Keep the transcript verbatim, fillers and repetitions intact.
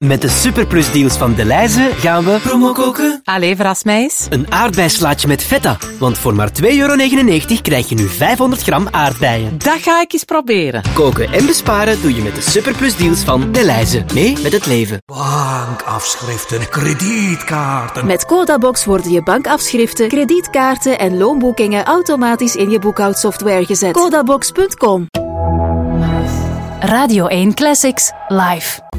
Met de superplusdeals van Delhaize gaan we promo koken. Allee, verras mij eens. Een aardbeislaatje met feta. Want voor maar twee euro negenennegentig krijg je nu vijfhonderd gram aardbeien. Dat ga ik eens proberen. Koken en besparen doe je met de superplusdeals van Delhaize. Mee met het leven. Bankafschriften, kredietkaarten. Met Codabox worden je bankafschriften, kredietkaarten en loonboekingen automatisch in je boekhoudsoftware gezet. Codabox punt com. Radio één Classics live.